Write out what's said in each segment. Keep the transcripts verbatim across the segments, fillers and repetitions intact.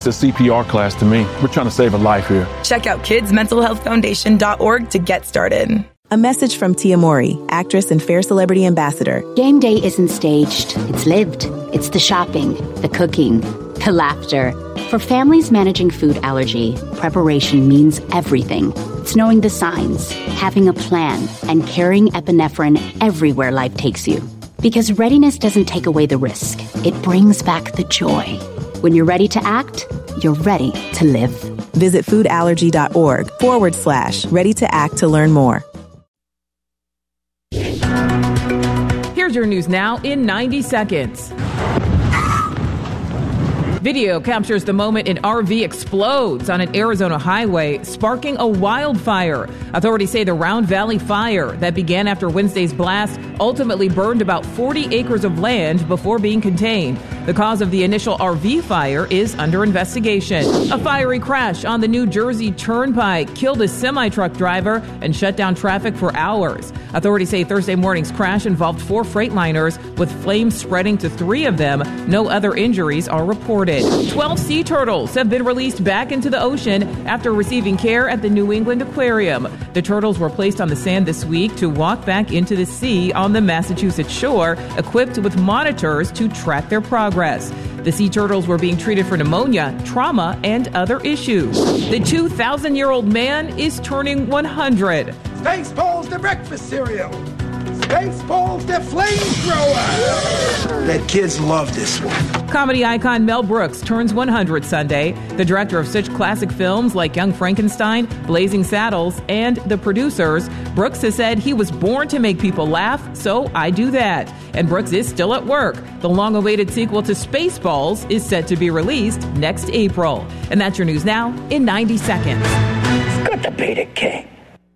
It's a C P R class to me. We're trying to save a life here. Check out kids mental health foundation dot org to get started. A message from Tia Mowry, actress and Fair Celebrity Ambassador. Game day isn't staged. It's lived. It's the shopping, the cooking, the laughter. For families managing food allergy, preparation means everything. It's knowing the signs, having a plan, and carrying epinephrine everywhere life takes you. Because readiness doesn't take away the risk. It brings back the joy. When you're ready to act, you're ready to live. Visit foodallergy.org forward slash ready to act to learn more. Here's your news now in ninety seconds. Video captures the moment an R V explodes on an Arizona highway, sparking a wildfire. Authorities say the Round Valley fire that began after Wednesday's blast ultimately burned about forty acres of land before being contained. The cause of the initial R V fire is under investigation. A fiery crash on the New Jersey Turnpike killed a semi-truck driver and shut down traffic for hours. Authorities say Thursday morning's crash involved four Freightliners, with flames spreading to three of them. No other injuries are reported. twelve sea turtles have been released back into the ocean after receiving care at the New England Aquarium. The turtles were placed on the sand this week to walk back into the sea on the Massachusetts shore, equipped with monitors to track their progress. The sea turtles were being treated for pneumonia, trauma, and other issues. The two thousand year old man is turning one hundred. Spaceballs the breakfast cereal. Spaceballs the flamethrower. That kids love this one. Comedy icon Mel Brooks turns one hundred Sunday. The director of such classic films like Young Frankenstein, Blazing Saddles, and The Producers, Brooks has said he was born to make people laugh, so I do that. And Brooks is still at work. The long-awaited sequel to Spaceballs is set to be released next April. And that's your news now in ninety seconds. It's good to be the king.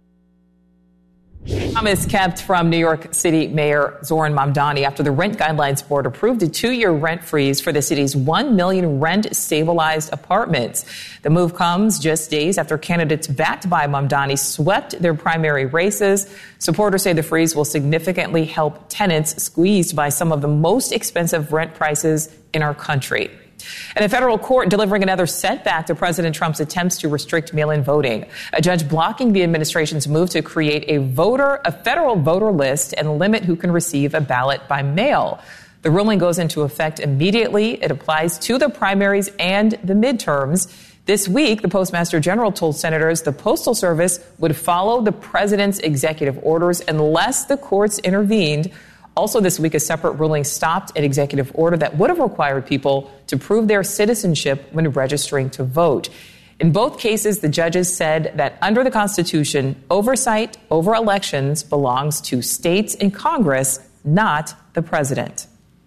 Promise kept from New York City Mayor Zoran Mamdani after the Rent Guidelines Board approved a two-year rent freeze for the city's one million rent-stabilized apartments. The move comes just days after candidates backed by Mamdani swept their primary races. Supporters say the freeze will significantly help tenants squeezed by some of the most expensive rent prices in our country. And a federal court delivering another setback to President Trump's attempts to restrict mail-in voting. A judge blocking the administration's move to create a voter, a federal voter list and limit who can receive a ballot by mail. The ruling goes into effect immediately. It applies to the primaries and the midterms. This week, the Postmaster General told senators the Postal Service would follow the president's executive orders unless the courts intervened. Also this week, a separate ruling stopped an executive order that would have required people to prove their citizenship when registering to vote. In both cases, the judges said that under the Constitution, oversight over elections belongs to states and Congress, not the president.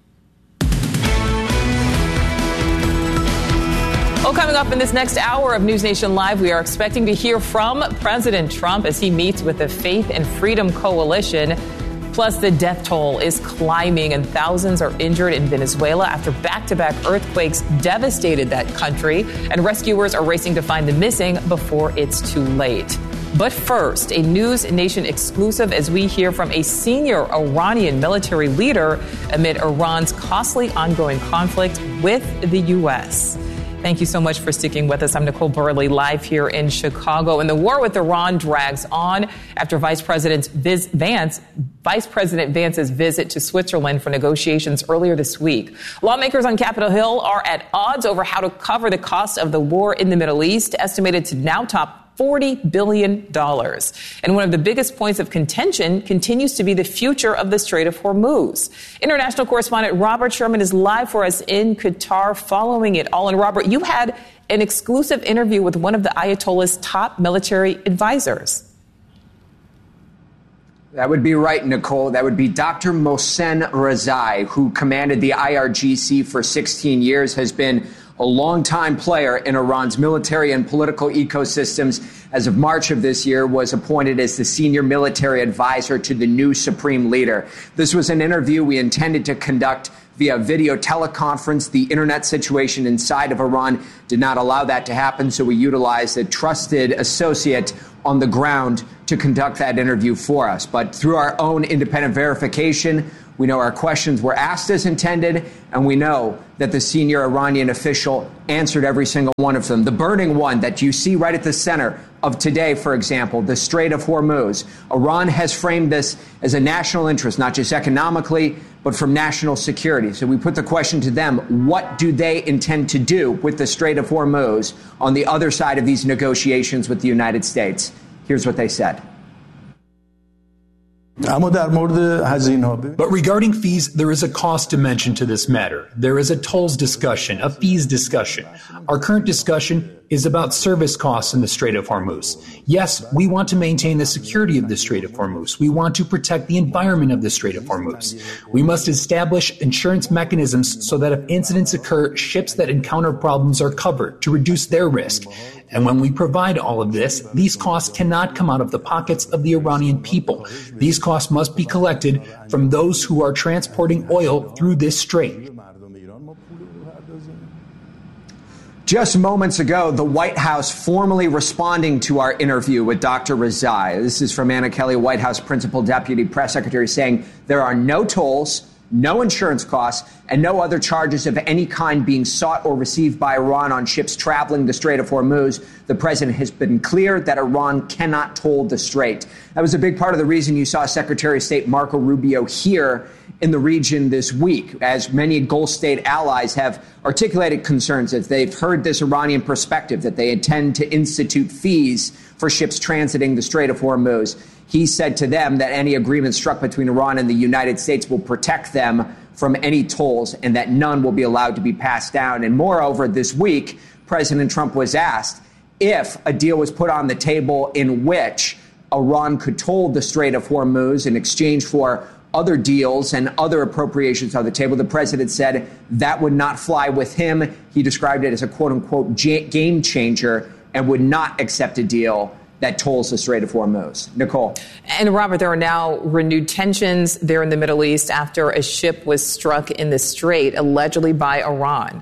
Well, coming up in this next hour of News Nation Live, we are expecting to hear from President Trump as he meets with the Faith and Freedom Coalition. Plus, the death toll is climbing and thousands are injured in Venezuela after back-to-back earthquakes devastated that country. And rescuers are racing to find the missing before it's too late. But first, a News Nation exclusive as we hear from a senior Iranian military leader amid Iran's costly ongoing conflict with the U S. Thank you so much for sticking with us. I'm Nicole Burley, live here in Chicago. And the war with Iran drags on after Vice President Vance, Vice President Vance's visit to Switzerland for negotiations earlier this week. Lawmakers on Capitol Hill are at odds over how to cover the cost of the war in the Middle East, estimated to now top forty billion dollars. And one of the biggest points of contention continues to be the future of the Strait of Hormuz. International correspondent Robert Sherman is live for us in Qatar following it all. And Robert, you had an exclusive interview with one of the Ayatollah's top military advisors. That would be right, Nicole. That would be Doctor Mohsen Rezai, who commanded the I R G C for sixteen years, has been a longtime player in Iran's military and political ecosystems. As of March of this year, was appointed as the senior military advisor to the new supreme leader. This was an interview we intended to conduct via video teleconference. The internet situation inside of Iran did not allow that to happen, so we utilized a trusted associate on the ground to conduct that interview for us. But through our own independent verification, We know our questions were asked as intended, and we know that the senior Iranian official answered every single one of them. The burning one that you see right at the center of today, for example, the Strait of Hormuz. Iran has framed this as a national interest, not just economically, but from national security. So we put the question to them, what do they intend to do with the Strait of Hormuz on the other side of these negotiations with the United States? Here's what they said. But regarding fees, there is a cost dimension to this matter. There is a tolls discussion, a fees discussion. Our current discussion is about service costs in the Strait of Hormuz. Yes, we want to maintain the security of the Strait of Hormuz. We want to protect the environment of the Strait of Hormuz. We must establish insurance mechanisms so that if incidents occur, ships that encounter problems are covered to reduce their risk. And when we provide all of this, these costs cannot come out of the pockets of the Iranian people. These costs must be collected from those who are transporting oil through this strait. Just moments ago, the White House formally responding to our interview with Doctor Rezai. This is from Anna Kelly, White House Principal Deputy Press Secretary, saying there are no tolls, no insurance costs, and no other charges of any kind being sought or received by Iran on ships traveling the Strait of Hormuz. The president has been clear that Iran cannot toll the strait. That was a big part of the reason you saw Secretary of State Marco Rubio here in the region this week, as many Gulf state allies have articulated concerns that they've heard this Iranian perspective that they intend to institute fees for ships transiting the Strait of Hormuz. He said to them that any agreement struck between Iran and the United States will protect them from any tolls and that none will be allowed to be passed down. And moreover, this week, President Trump was asked if a deal was put on the table in which Iran could toll the Strait of Hormuz in exchange for other deals and other appropriations on the table. The president said that would not fly with him. He described it as a quote unquote game changer and would not accept a deal that tolls the Strait of Hormuz. Nicole. And Robert, there are now renewed tensions there in the Middle East after a ship was struck in the strait, allegedly by Iran.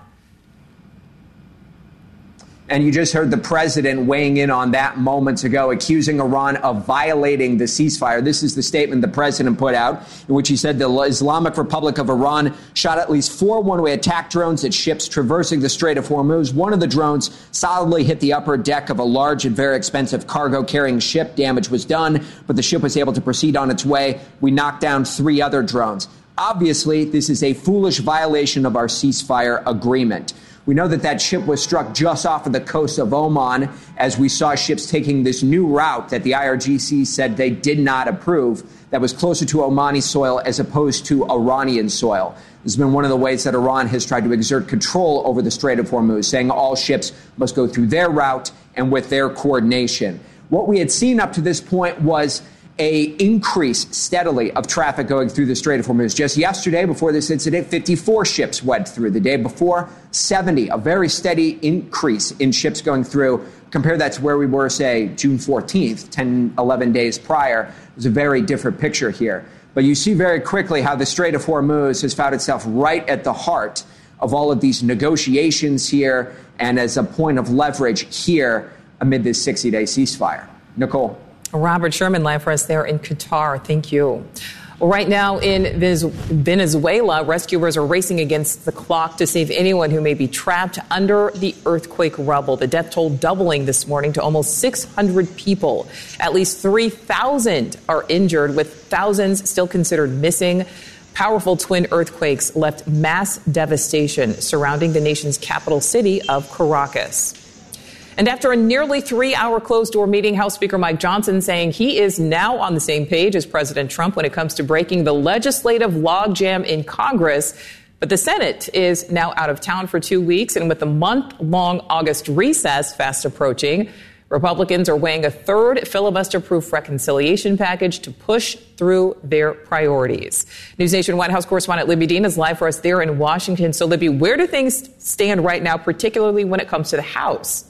And you just heard the president weighing in on that moments ago, accusing Iran of violating the ceasefire. This is the statement the president put out, in which he said the Islamic Republic of Iran shot at least four one-way attack drones at ships traversing the Strait of Hormuz. One of the drones solidly hit the upper deck of a large and very expensive cargo-carrying ship. Damage was done, but the ship was able to proceed on its way. We knocked down three other drones. Obviously, this is a foolish violation of our ceasefire agreement. We know that that ship was struck just off of the coast of Oman as we saw ships taking this new route that the I R G C said they did not approve, that was closer to Omani soil as opposed to Iranian soil. This has been one of the ways that Iran has tried to exert control over the Strait of Hormuz, saying all ships must go through their route and with their coordination. What we had seen up to this point was a increase steadily of traffic going through the Strait of Hormuz. Just yesterday, before this incident, fifty-four ships went through. The day before, seventy, a very steady increase in ships going through. Compare that to where we were, say, June fourteenth, ten, eleven days prior. It was a very different picture here. But you see very quickly how the Strait of Hormuz has found itself right at the heart of all of these negotiations here and as a point of leverage here amid this sixty-day ceasefire. Nicole. Robert Sherman, live for us there in Qatar. Thank you. Well, right now in Venezuela, rescuers are racing against the clock to save anyone who may be trapped under the earthquake rubble. The death toll doubling this morning to almost six hundred people. At least three thousand are injured, with thousands still considered missing. Powerful twin earthquakes left mass devastation surrounding the nation's capital city of Caracas. And after a nearly three-hour closed-door meeting, House Speaker Mike Johnson saying he is now on the same page as President Trump when it comes to breaking the legislative logjam in Congress. But the Senate is now out of town for two weeks, and with the month-long August recess fast approaching, Republicans are weighing a third filibuster-proof reconciliation package to push through their priorities. News Nation White House correspondent Libby Dean is live for us there in Washington. So, Libby, where do things stand right now, particularly when it comes to the House?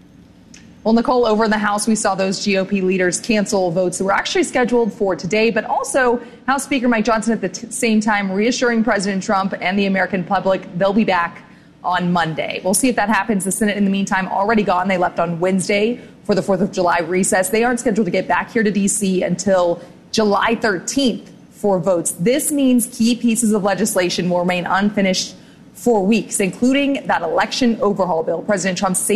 Well, Nicole, over in the House, we saw those G O P leaders cancel votes that were actually scheduled for today, but also House Speaker Mike Johnson at the t- same time reassuring President Trump and the American public they'll be back on Monday. We'll see if that happens. The Senate, in the meantime, already gone. They left on Wednesday for the fourth of July recess. They aren't scheduled to get back here to D C until July thirteenth for votes. This means key pieces of legislation will remain unfinished for weeks, including that election overhaul bill. President Trump